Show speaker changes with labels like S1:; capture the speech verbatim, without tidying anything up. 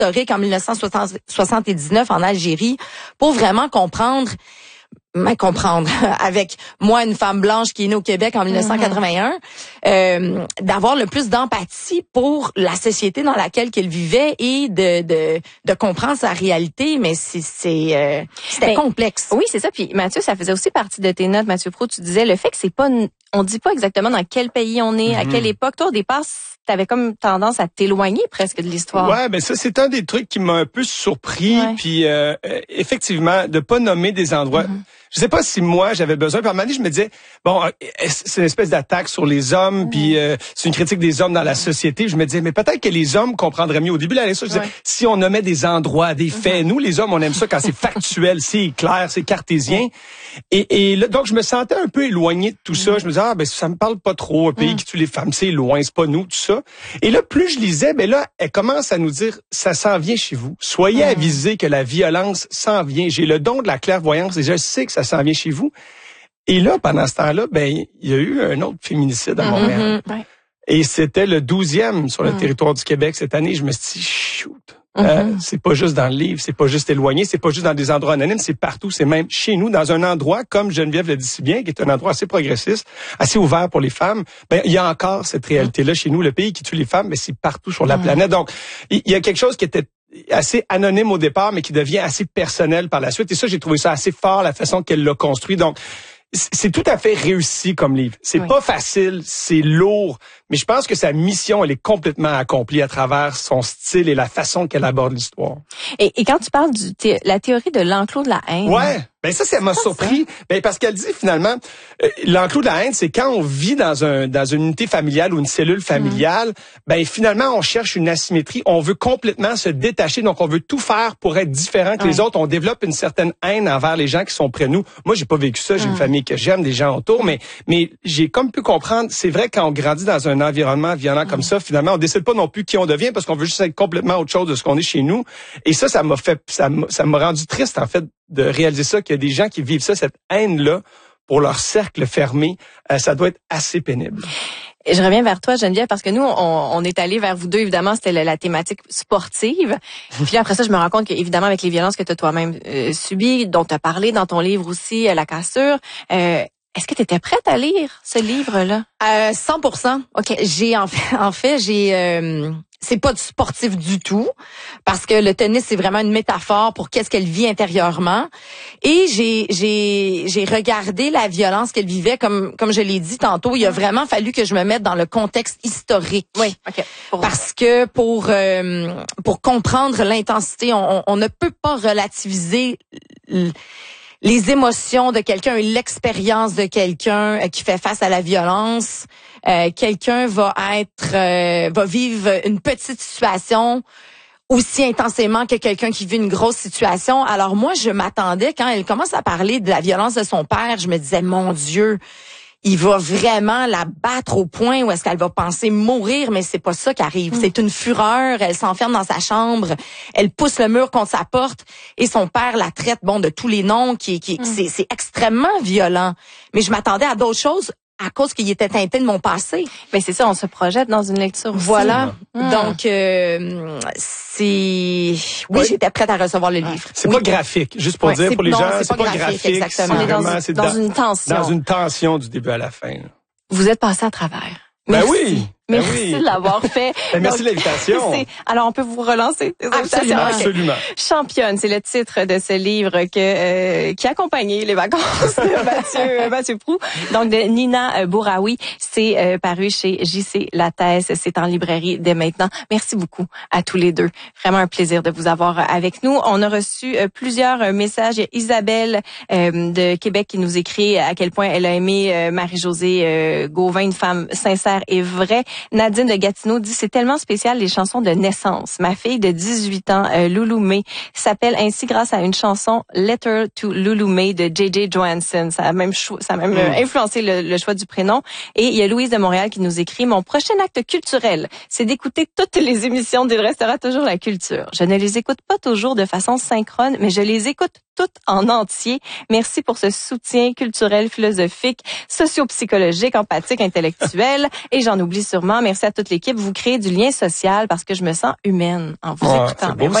S1: historique en dix-neuf cent soixante-dix-neuf en Algérie pour vraiment comprendre Mais comprendre avec moi, une femme blanche qui est née au Québec en dix-neuf cent quatre-vingt-un, euh, d'avoir le plus d'empathie pour la société dans laquelle qu'elle vivait et de de de comprendre sa réalité. Mais c'est c'est euh, c'était
S2: mais,
S1: complexe.
S2: Oui, c'est ça. Puis Mathieu, ça faisait aussi partie de tes notes, Mathieu Proulx. Tu disais le fait que c'est pas, on dit pas exactement dans quel pays on est, mm-hmm. à quelle époque. Toi, au départ, t'avais comme tendance à t'éloigner presque de l'histoire.
S3: Ouais, ben ça c'est un des trucs qui m'a un peu surpris. Ouais. Puis euh, effectivement, de pas nommer des endroits. Mm-hmm. Je sais pas si moi j'avais besoin. Puis à un moment donné, je me disais bon, c'est une espèce d'attaque sur les hommes, mm-hmm. puis euh, c'est une critique des hommes dans la société. Je me disais mais peut-être que les hommes comprendraient mieux. Au début de l'année, je disais ouais. si on nommait des endroits, des faits. Mm-hmm. Nous les hommes, on aime ça quand c'est factuel, c'est clair, c'est cartésien. Et, et là, donc je me sentais un peu éloigné de tout mm-hmm. ça. Je me disais ah ben ça me parle pas trop. Un pays mm-hmm. qui tue les femmes, c'est loin, c'est pas nous, tout ça. Et là, plus je lisais, ben là, elle commence à nous dire, ça s'en vient chez vous. Soyez mmh. avisés que la violence s'en vient. J'ai le don de la clairvoyance et je sais que ça s'en vient chez vous. Et là, pendant ce temps-là, ben il y a eu un autre féminicide à Montréal. Mmh. Et c'était le douzième sur le mmh. territoire du Québec cette année. Je me suis dit, shoot. Mm-hmm. Euh, c'est pas juste dans le livre, c'est pas juste éloigné, c'est pas juste dans des endroits anonymes, c'est partout, c'est même chez nous, dans un endroit, comme Geneviève le dit si bien, qui est un endroit assez progressiste, assez ouvert pour les femmes, ben il y a encore cette réalité-là chez nous. Le pays qui tue les femmes, ben c'est partout sur la mm-hmm. planète. Donc, il y a quelque chose qui était assez anonyme au départ, mais qui devient assez personnel par la suite. Et ça, j'ai trouvé ça assez fort, la façon qu'elle l'a construit. Donc, c'est tout à fait réussi comme livre. C'est oui. pas facile, c'est lourd, mais je pense que sa mission, elle est complètement accomplie à travers son style et la façon qu'elle aborde l'histoire.
S2: Et, et quand tu parles de thé- la théorie de l'enclos de la haine...
S3: Ouais, ben ça, ça m'a surpris. Ça? Ben parce qu'elle dit finalement, euh, l'enclos de la haine, c'est quand on vit dans un dans une unité familiale ou une cellule familiale, mmh. ben finalement, on cherche une asymétrie. On veut complètement se détacher, donc on veut tout faire pour être différent que ouais. les autres. On développe une certaine haine envers les gens qui sont près de nous. Moi, j'ai pas vécu ça. J'ai mmh. une famille que j'aime, des gens autour, mais mais j'ai comme pu comprendre. C'est vrai quand on grandit dans un environnement violent mmh. comme ça, finalement, on décide pas non plus qui on devient parce qu'on veut juste être complètement autre chose de ce qu'on est chez nous. Et ça, ça m'a fait, ça m'a, ça m'a rendu triste en fait de réaliser ça, qu'il y a des gens qui vivent ça, cette haine-là, pour leur cercle fermé. Euh, ça doit être assez pénible.
S2: Et je reviens vers toi, Geneviève, parce que nous, on, on est allé vers vous deux, évidemment, c'était la, la thématique sportive. Puis après ça, je me rends compte qu'évidemment, avec les violences que tu as toi-même euh, subies, dont tu as parlé dans ton livre aussi, La cassure, euh, est-ce que tu étais prête à lire ce livre-là?
S1: Euh, cent pour cent.
S2: OK.
S1: J'ai, en fait, en fait j'ai... Euh, c'est pas du sportif du tout, parce que le tennis, c'est vraiment une métaphore pour qu'est-ce qu'elle vit intérieurement. Et j'ai j'ai j'ai regardé la violence qu'elle vivait, comme comme je l'ai dit tantôt, il a vraiment fallu que je me mette dans le contexte historique.
S2: Oui, OK.
S1: Pour parce que pour euh, pour comprendre l'intensité, on, on ne peut pas relativiser les émotions de quelqu'un et l'expérience de quelqu'un qui fait face à la violence. Euh, quelqu'un va être euh, va vivre une petite situation aussi intensément que quelqu'un qui vit une grosse situation. Alors moi, je m'attendais, quand elle commence à parler de la violence de son père, je me disais, mon Dieu, il va vraiment la battre au point où est-ce qu'elle va penser mourir, mais c'est pas ça qui arrive. Mm. C'est une fureur, elle s'enferme dans sa chambre, elle pousse le mur contre sa porte et son père la traite, bon, de tous les noms, qui, qui, mm. c'est, c'est extrêmement violent. Mais je m'attendais à d'autres choses à cause qu'il était teinté de mon passé.
S2: Mais c'est ça, on se projette dans une lecture aussi.
S1: Voilà. Mmh. Donc, euh, c'est... Oui, oui, j'étais prête à recevoir le livre.
S3: C'est
S1: oui.
S3: pas graphique, juste pour
S1: ouais,
S3: dire pour les
S1: non,
S3: gens,
S1: c'est,
S3: c'est pas, pas graphique. graphique
S1: exactement.
S2: On est dans, vraiment, c'est dans, dans une tension.
S3: Dans une tension du début à la fin.
S2: Vous êtes passé à travers.
S3: Ben
S2: Merci.
S3: oui. Ben
S2: Merci
S3: oui.
S2: de l'avoir fait.
S3: Ben merci de l'invitation.
S2: C'est, alors, on peut vous relancer des
S1: Absolument.
S3: Absolument.
S2: Championne, c'est le titre de ce livre que euh, qui a accompagné les vacances de Mathieu, Mathieu Proulx. Donc, de Nina Bouraoui. C'est euh, paru chez J C Lattès. C'est en librairie dès maintenant. Merci beaucoup à tous les deux. Vraiment un plaisir de vous avoir avec nous. On a reçu euh, plusieurs messages. Il y a Isabelle euh, de Québec qui nous écrit à quel point elle a aimé euh, Marie-Josée euh, Gauvin, une femme sincère et vraie. Nadine de Gatineau dit, c'est tellement spécial les chansons de naissance. Ma fille de dix-huit ans, euh, Loulou May, s'appelle ainsi grâce à une chanson Letter to Loulou May de J J Johansson. Ça a même, cho- ça a même euh, influencé le, le choix du prénom. Et il y a Louise de Montréal qui nous écrit, mon prochain acte culturel, c'est d'écouter toutes les émissions d'Il restera toujours la culture. Je ne les écoute pas toujours de façon synchrone, mais je les écoute tout en entier. Merci pour ce soutien culturel, philosophique, socio-psychologique, empathique, intellectuel. Et j'en oublie sûrement. Merci à toute l'équipe. Vous créez du lien social parce que je me sens humaine en vous
S3: ouais,
S2: écoutant.